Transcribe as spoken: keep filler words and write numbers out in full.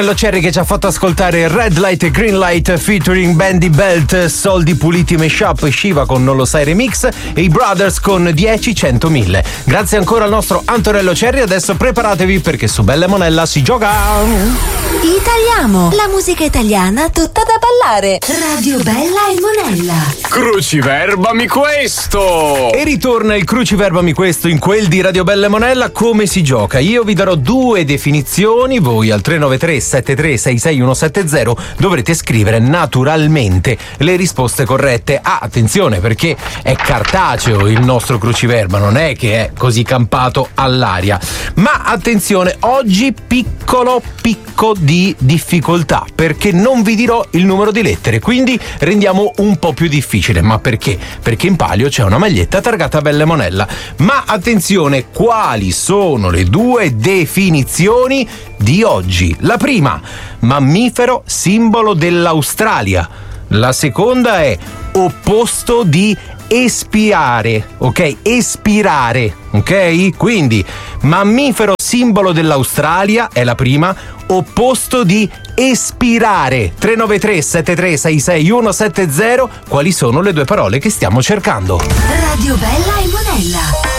Lo Cherry che ci ha fatto ascoltare Red Light e Green Light featuring Bandy Belt, Soldi Puliti Mashup, Shiva con Non lo sai remix e i Brothers con dieci, cento, mille. Grazie ancora al nostro Antonello Cherry. Adesso preparatevi perché su Bella e Monella si gioca. Italiamo, la musica italiana tutta da ballare. Radio Bella e Monella. Cruciverbami questo! E ritorna il Cruciverbami questo in quel di Radio Bella e Monella. Come si gioca? Io vi darò due definizioni, voi al tre nove tre sette tre sei sei uno sette zero dovrete scrivere naturalmente le risposte corrette. Ah, attenzione, perché è cartaceo il nostro cruciverba, non è che è così campato all'aria. Ma attenzione, oggi piccolo picco di difficoltà, perché non vi dirò il numero di lettere, quindi rendiamo un po' più difficile. Ma perché? Perché in palio c'è una maglietta targata Bella e Monella. Ma attenzione, quali sono le due definizioni di oggi? La prima, mammifero simbolo dell'Australia. La seconda è opposto di espiare, ok? Espirare, ok? Quindi mammifero simbolo dell'Australia è la prima, opposto di espirare. Tre nove tre sette tre sei sei uno sette zero. Quali sono le due parole che stiamo cercando? Radio Bella e Monella.